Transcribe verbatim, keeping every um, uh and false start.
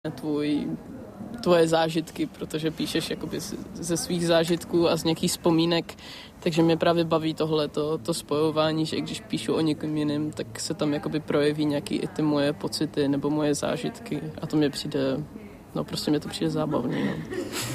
tvůj, tvoje zážitky, protože píšeš jakoby ze svých zážitků a z nějakých vzpomínek, takže mě právě baví tohle, to, to spojování, že když píšu o někom jiném, tak se tam jakoby projeví nějaký i ty moje pocity nebo moje zážitky a to mě přijde, no prostě mě to přijde zábavný, no.